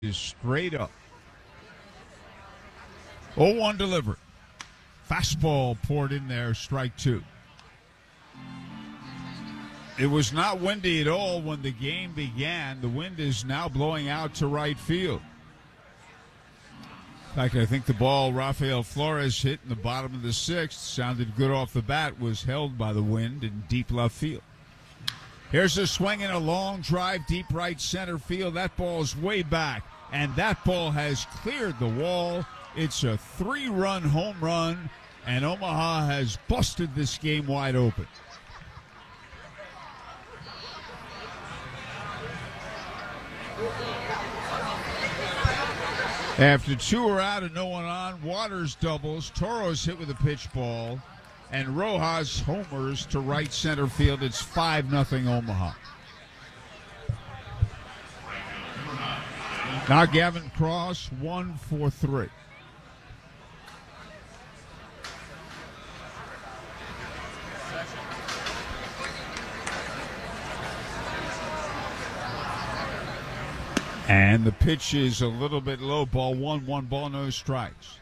is straight up. 0-1 delivery. Fastball poured in there, strike two. It was not windy at all when the game began. The wind is now blowing out to right field. In fact, I think the ball Rafael Flores hit in the bottom of the sixth sounded good off the bat, was held by the wind in deep left field. Here's a swing and a long drive deep right center field. That ball's way back, and that ball has cleared the wall. It's a 3-run home run, and Omaha has busted this game wide open. After two are out and no one on, Waters doubles, Toros hit with a pitch ball, and Rojas homers to right center field. It's 5-0 Omaha. Now Gavin Cross, 1 for 3. And the pitch is a little bit low. Ball 1 ball, no strikes.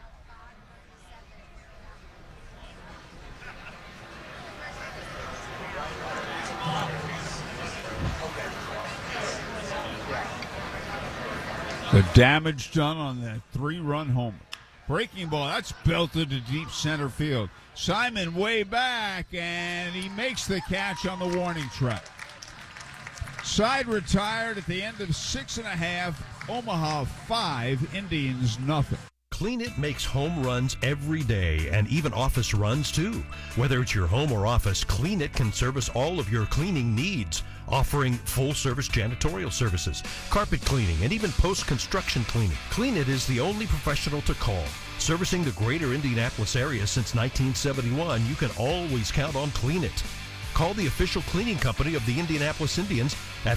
The damage done on that 3-run homer. Breaking ball, that's belted to deep center field. Simon way back, and he makes the catch on the warning track. Side retired at the end of 6.5. Omaha 5, Indians nothing. Clean It makes home runs every day and even office runs too. Whether it's your home or office, Clean It can service all of your cleaning needs, offering full-service janitorial services, carpet cleaning, and even post-construction cleaning. Clean It is the only professional to call. Servicing the greater Indianapolis area since 1971, you can always count on Clean It. Call the official cleaning company of the Indianapolis Indians at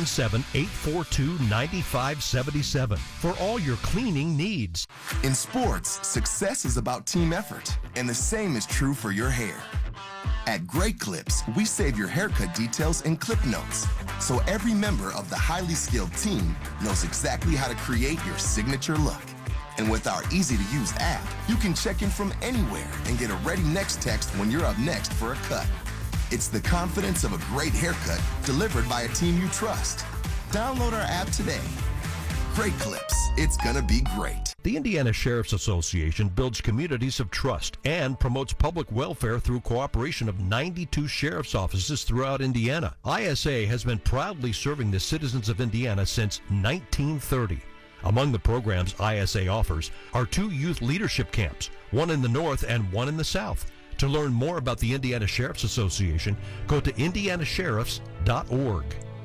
317-842-9577 for all your cleaning needs. In sports, success is about team effort, and the same is true for your hair. At Great Clips, we save your haircut details in clip notes, so every member of the highly skilled team knows exactly how to create your signature look. And with our easy-to-use app, you can check in from anywhere and get a ready next text when you're up next for a cut. It's the confidence of a great haircut delivered by a team you trust. Download our app today. Great Clips. It's gonna be great. The Indiana Sheriff's Association builds communities of trust and promotes public welfare through cooperation of 92 sheriff's offices throughout Indiana. ISA has been proudly serving the citizens of Indiana since 1930. Among the programs ISA offers are 2 youth leadership camps, one in the north and one in the south. To learn more about the Indiana Sheriff's Association, go to indianasheriffs.org.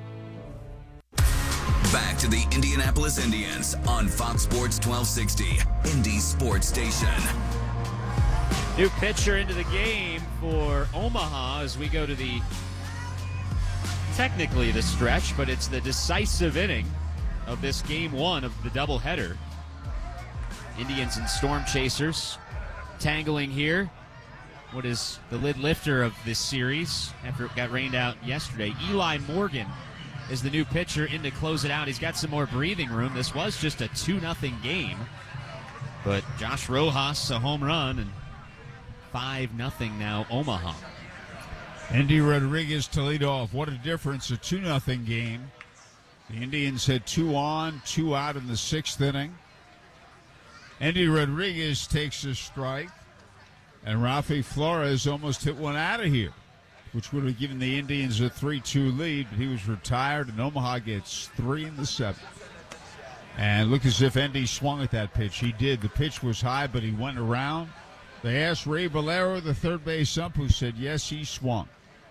Back to the Indianapolis Indians on Fox Sports 1260, Indy Sports Station. New pitcher into the game for Omaha as we go to technically the stretch, but it's the decisive inning of this game 1 of the doubleheader. Indians and Storm Chasers tangling here. What is the lid lifter of this series after it got rained out yesterday? Eli Morgan is the new pitcher in to close it out. He's got some more breathing room. This was just a 2-0 game, but Josh Rojas a home run, and 5-0 now Omaha. Andy Rodriguez to lead off. What a difference, a 2-0 game. The Indians had 2 on, 2 out in the 6th inning. Andy Rodriguez takes a strike. And Rafi Flores almost hit one out of here, which would have given the Indians a 3-2 lead, but he was retired, and Omaha gets 3 in the 7th. And look as if Endy swung at that pitch. He did. The pitch was high, but he went around. They asked Ray Valero, the third base ump, who said yes, he swung.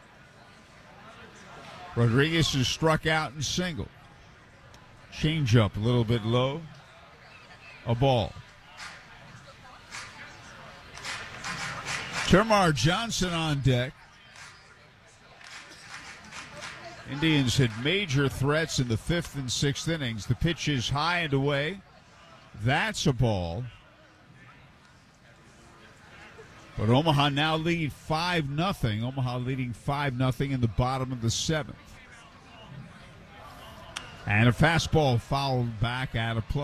Rodriguez is struck out and singled. Change up a little bit low. A ball. Termar Johnson on deck. Indians had major threats in the 5th and 6th innings. The pitch is high and away. That's a ball. But Omaha now lead 5-0. Omaha leading 5-0 in the bottom of the 7th. And a fastball fouled back out of play.